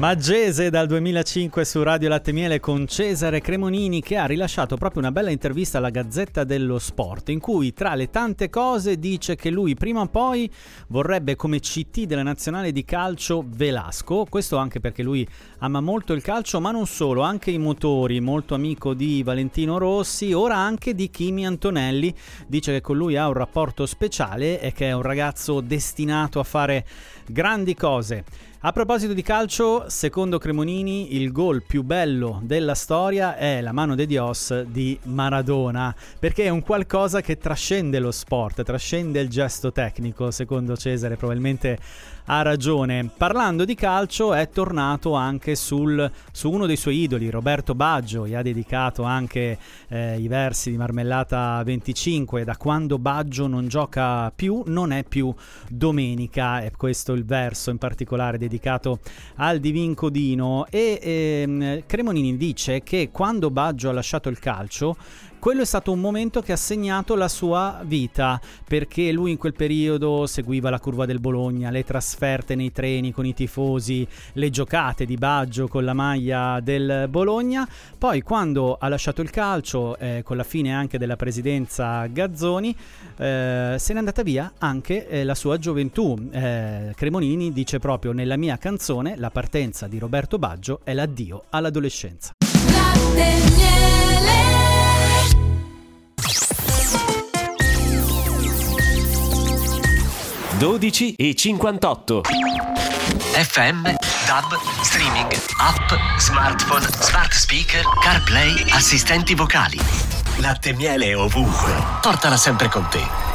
Maggese dal 2005 su Radio Latte Miele con Cesare Cremonini, che ha rilasciato proprio una bella intervista alla Gazzetta dello Sport, in cui tra le tante cose dice che lui prima o poi vorrebbe come CT della nazionale di calcio Velasco. Questo anche perché lui ama molto il calcio, ma non solo, anche i motori, molto amico di Valentino Rossi, ora anche di Kimi Antonelli. Dice che con lui ha un rapporto speciale e che è un ragazzo destinato a fare grandi cose. A proposito di calcio, secondo Cremonini il gol più bello della storia è la mano de Dios di Maradona, perché è un qualcosa che trascende lo sport, trascende il gesto tecnico. Secondo Cesare probabilmente ha ragione. Parlando di calcio è tornato anche su uno dei suoi idoli, Roberto Baggio. Gli ha dedicato anche i versi di Marmellata 25, da quando Baggio non gioca più non è più domenica, è questo il verso in particolare dedicato al Divin Codino. E Cremonini dice che quando Baggio ha lasciato il calcio, quello è stato un momento che ha segnato la sua vita, perché lui in quel periodo seguiva la curva del Bologna, le trasferte nei treni con i tifosi, le giocate di Baggio con la maglia del Bologna. Poi quando ha lasciato il calcio, con la fine anche della presidenza Gazzoni, se n'è andata via anche la sua gioventù. Cremonini dice proprio: nella mia canzone la partenza di Roberto Baggio è l'addio all'adolescenza. 12:58 FM, DAB, streaming, app, smartphone, smart speaker, CarPlay, assistenti vocali. Latte Miele ovunque. Portala sempre con te.